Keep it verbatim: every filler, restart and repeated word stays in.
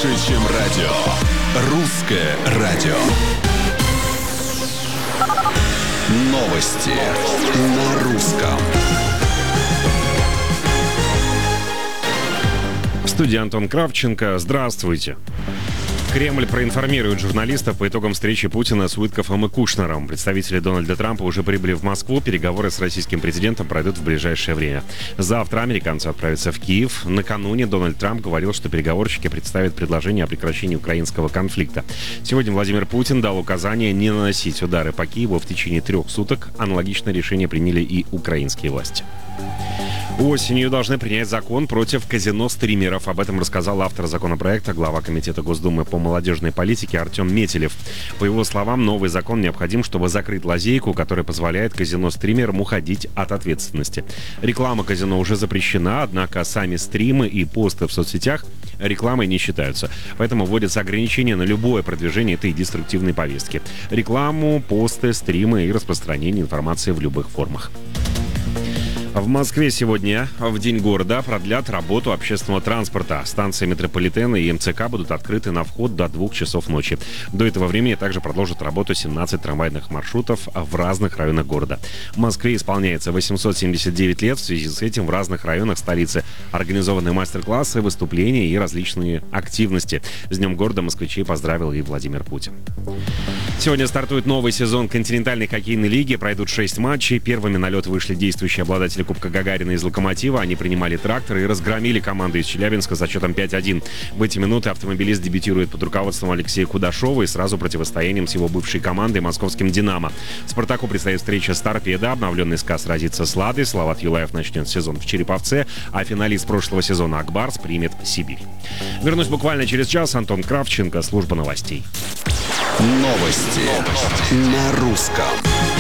больше, чем радио. Русское радио. Новости на русском. В студии Антон Кравченко. Здравствуйте. Кремль проинформирует журналистов по итогам встречи Путина с Уиткофом и Кушнером. Представители Дональда Трампа уже прибыли в Москву. Переговоры с российским президентом пройдут в ближайшее время. Завтра американцы отправятся в Киев. Накануне Дональд Трамп говорил, что переговорщики представят предложение о прекращении украинского конфликта. Сегодня Владимир Путин дал указание не наносить удары по Киеву в течение трех суток. Аналогичное решение приняли и украинские власти. Осенью должны принять закон против казино-стримеров. Об этом рассказал автор законопроекта, глава Комитета Госдумы по молодежной политике Артем Метелев. По его словам, новый закон необходим, чтобы закрыть лазейку, которая позволяет казино-стримерам уходить от ответственности. Реклама казино уже запрещена, однако сами стримы и посты в соцсетях рекламой не считаются. Поэтому вводятся ограничения на любое продвижение этой деструктивной повестки. Рекламу, посты, стримы и распространение информации в любых формах. В Москве сегодня, в День города, продлят работу общественного транспорта. Станции метрополитена и эм цэ ка будут открыты на вход до двух часов ночи. До этого времени также продолжат работу семнадцать трамвайных маршрутов в разных районах города. В Москве исполняется восемьсот семьдесят девять лет. В связи с этим в разных районах столицы организованы мастер-классы, выступления и различные активности. С Днем города москвичей поздравил и Владимир Путин. Сегодня стартует новый сезон континентальной хоккейной лиги. Пройдут шесть матчей. Первыми на лед вышли действующие обладатели Кубка Гагарина из «Локомотива». Они принимали «Трактор» и разгромили команду из Челябинска со счетом пять один. В эти минуты автомобилист дебютирует под руководством Алексея Кудашова и сразу противостоянием с его бывшей командой московским «Динамо». «Спартаку» предстоит встреча с «Торпедо». Обновленный СКА сразится с «Ладой». Салават Юлаев начнет сезон в Череповце, а финалист прошлого сезона «Акбарс» примет Сибирь. Вернусь буквально через час. Антон Кравченко, служба новостей. Новости на русском.